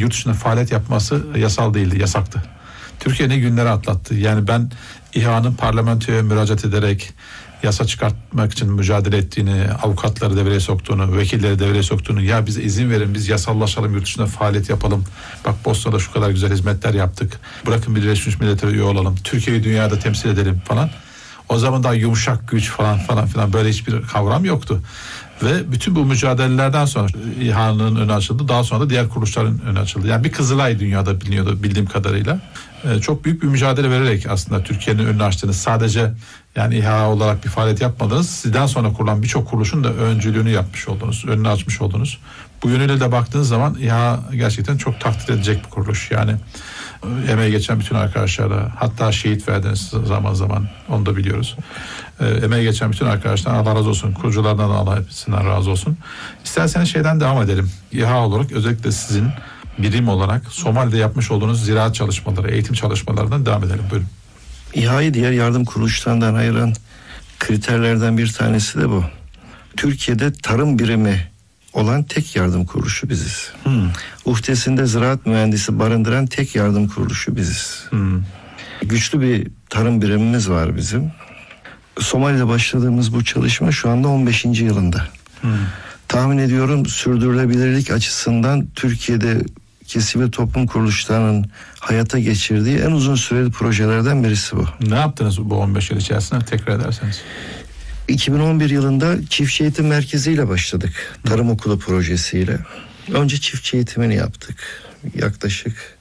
yurt dışında faaliyet yapması yasal değildi, yasaktı. Türkiye ne günleri atlattı. Yani ben İHA'nın parlamentoya müracaat ederek yasa çıkartmak için mücadele ettiğini, avukatları devreye soktuğunu, vekilleri devreye soktuğunu, ya bize izin verin, biz yasallaşalım, yurt dışında faaliyet yapalım. Bak Bosna'da şu kadar güzel hizmetler yaptık. Bırakın Birleşmiş Milletler'e üye olalım. Türkiye'yi dünyada temsil edelim falan. O zaman daha yumuşak güç falan filan böyle hiçbir kavram yoktu. Ve bütün bu mücadelelerden sonra İHA'nın önü açıldı. Daha sonra da diğer kuruluşların önü açıldı. Yani bir Kızılay dünyada biliniyordu bildiğim kadarıyla. Çok büyük bir mücadele vererek aslında Türkiye'nin önünü açtınız. Sadece yani İHA olarak bir faaliyet yapmadınız. Sizden sonra kurulan birçok kuruluşun da öncülüğünü yapmış oldunuz. Önünü açmış oldunuz. Bu yönüyle de baktığınız zaman İHA gerçekten çok takdir edecek bir kuruluş. Yani emeği geçen bütün arkadaşlara, hatta şehit verdiniz zaman zaman, onu da biliyoruz. Emeği geçen bütün arkadaşlar Allah razı olsun. Kuruculardan da Allah hepsinden razı olsun. İsterseniz şeyden devam edelim. İHA olarak özellikle sizin birim olarak Somali'de yapmış olduğunuz ziraat çalışmaları, eğitim çalışmalarından devam edelim. Buyurun. İHA'yı diğer yardım kuruluşlarından ayıran kriterlerden bir tanesi de bu. Türkiye'de tarım birimi olan tek yardım kuruluşu biziz. Uhdesinde ziraat mühendisi barındıran tek yardım kuruluşu biziz. Güçlü bir tarım birimimiz var bizim. Somali'de başladığımız bu çalışma şu anda 15. yılında. Tahmin ediyorum sürdürülebilirlik açısından Türkiye'deki sivil toplum kuruluşlarının hayata geçirdiği en uzun süreli projelerden birisi bu. Ne yaptınız bu 15 yıl içerisinde, tekrar ederseniz? 2011 yılında çiftçi eğitim merkeziyle başladık. Tarım okulu projesiyle. Önce çiftçi eğitimini yaptık. Yaklaşık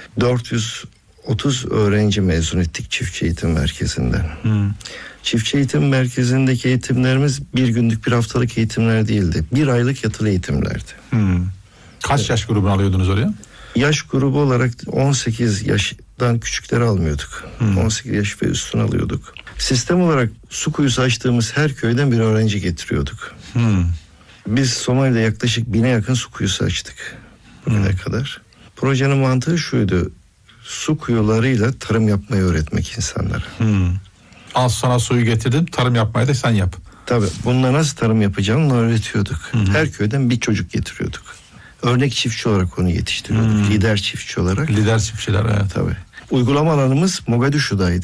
430 öğrenci mezun ettik çiftçi eğitim merkezinden. Çiftçi eğitim merkezindeki eğitimlerimiz bir günlük, bir haftalık eğitimler değildi. Bir aylık yatılı eğitimlerdi. Kaç yaş grubunu alıyordunuz oraya? Yaş grubu olarak 18 yaştan küçükleri almıyorduk. 18 yaş ve üstünü alıyorduk. Sistem olarak su kuyusu açtığımız her köyden bir öğrenci getiriyorduk. Biz Somali'de yaklaşık 1000'e yakın su kuyusu açtık bugüne kadar. Projenin mantığı şuydu: su kuyularıyla tarım yapmayı öğretmek insanlara. Al sana suyu getirdim, tarım yapmayı da sen yap. Tabii bununla nasıl tarım yapacağını öğretiyorduk. Her köyden bir çocuk getiriyorduk. Örnek çiftçi olarak onu yetiştiriyorduk. Lider çiftçi olarak. Lider çiftçiler, evet. Tabii. Uygulama alanımız Mogadishu'daydı.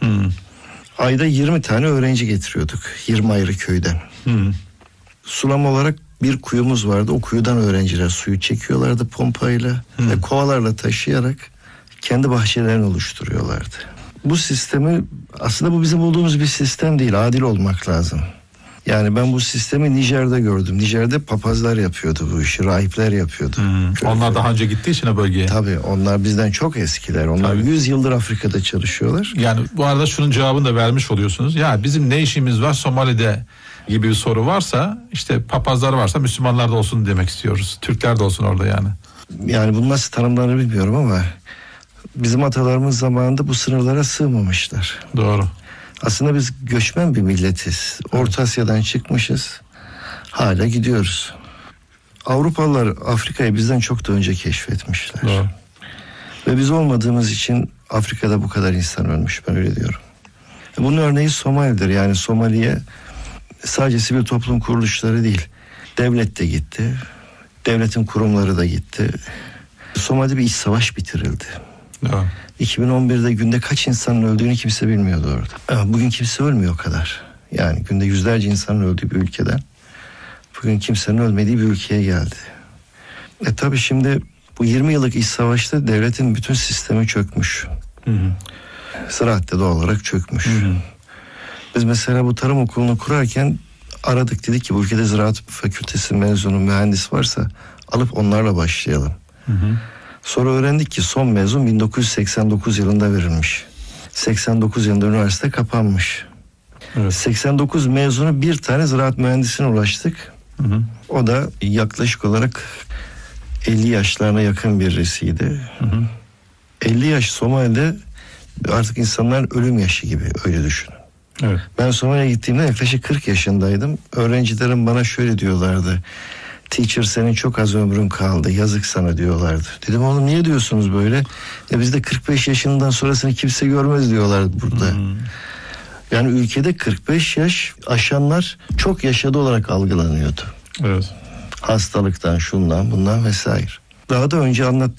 Ayda 20 tane öğrenci getiriyorduk 20 ayrı köyden. Sulama olarak bir kuyumuz vardı. O kuyudan öğrenciler suyu çekiyorlardı pompayla ve kovalarla taşıyarak kendi bahçelerini oluşturuyorlardı. Bu sistemi, aslında bu bizim bulduğumuz bir sistem değil, adil olmak lazım. Yani ben bu sistemi Nijer'de gördüm. Nijer'de papazlar yapıyordu bu işi, rahipler yapıyordu. Onlar daha önce gittiği için o bölgeye. Tabii onlar bizden çok eskiler. Onlar 100 yıldır Afrika'da çalışıyorlar. Yani bu arada şunun cevabını da vermiş oluyorsunuz. Ya bizim ne işimiz var Somali'de gibi bir soru varsa, işte papazlar varsa Müslümanlar da olsun demek istiyoruz. Türkler de olsun orada yani. Yani bunu nasıl tanımlanır bilmiyorum ama bizim atalarımız zamanında bu sınırlara sığmamışlar. Doğru. Aslında biz göçmen bir milletiz. Orta Asya'dan çıkmışız. Hala gidiyoruz. Avrupalılar Afrika'yı bizden çok da önce keşfetmişler. Doğru. Ve biz olmadığımız için Afrika'da bu kadar insan ölmüş, ben öyle diyorum. Bunun örneği Somali'dir. Yani Somali'ye sadece sivil toplum kuruluşları değil, devlet de gitti. Devletin kurumları da gitti. Somali'de bir iç savaş bitirildi. Doğru. 2011'de günde kaç insanın öldüğünü kimse bilmiyordu orada. Bugün kimse ölmüyor o kadar. Yani günde yüzlerce insanın öldüğü bir ülkeden bugün kimsenin ölmediği bir ülkeye geldi. Tabii şimdi bu 20 yıllık iç savaşta devletin bütün sistemi çökmüş. Ziraat da doğal olarak çökmüş. Biz mesela bu tarım okulunu kurarken aradık, dedik ki bu ülkede ziraat fakültesi mezunu mühendis varsa alıp onlarla başlayalım. Sonra öğrendik ki son mezun 1989 yılında verilmiş. 89 yılında üniversite kapanmış. Evet. 89 mezunu bir tane ziraat mühendisine ulaştık. O da yaklaşık olarak 50 yaşlarına yakın birisiydi. 50 yaş Somali'de artık insanların ölüm yaşı gibi, öyle düşünün. Evet. Ben Somali'ye gittiğimde yaklaşık 40 yaşındaydım. Öğrencilerim bana şöyle diyorlardı: "Teacher, senin çok az ömrün kaldı, yazık sana" diyorlardı. Dedim oğlum niye diyorsunuz böyle? Biz de 45 yaşından sonrasını kimse görmez diyorlardı burada. Yani ülkede 45 yaş aşanlar çok yaşadı olarak algılanıyordu. Evet. Hastalıktan, şundan, bundan vesaire. Daha da önce